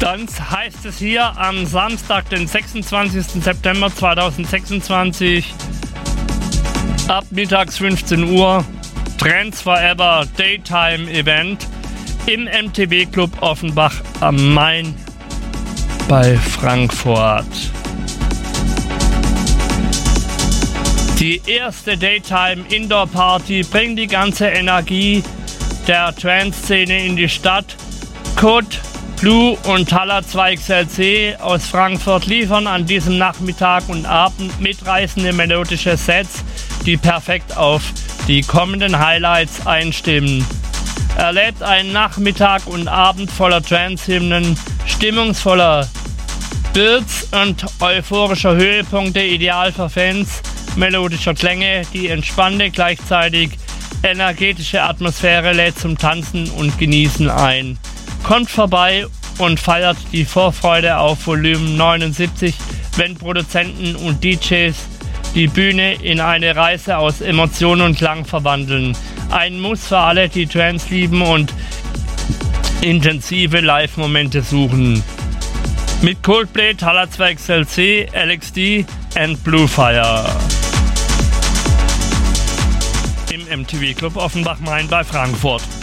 Ganz heißt es hier am Samstag, den 26. September 2026, ab mittags 15 Uhr, Trance Forever Daytime Event im MTB Club Offenbach am Main bei Frankfurt. Die erste Daytime Indoor Party bringt die ganze Energie der Trance-Szene in die Stadt. Code, Blue und Thaler 2XLC aus Frankfurt liefern an diesem Nachmittag und Abend mitreißende melodische Sets, die perfekt auf die kommenden Highlights einstimmen. Erlebt einen Nachmittag und Abend voller Trance-Hymnen, stimmungsvoller Builds und euphorischer Höhepunkte, ideal für Fans melodischer Klänge. Die entspannte, gleichzeitig energetische Atmosphäre lädt zum Tanzen und Genießen ein. Kommt vorbei und feiert die Vorfreude auf Volumen 79, wenn Produzenten und DJs die Bühne in eine Reise aus Emotionen und Klang verwandeln. Ein Muss für alle, die Trance lieben und intensive Live-Momente suchen. Mit Coldplay, Thaler 2XLC, LXD and Bluefire. Im MTV Club Offenbach-Main bei Frankfurt.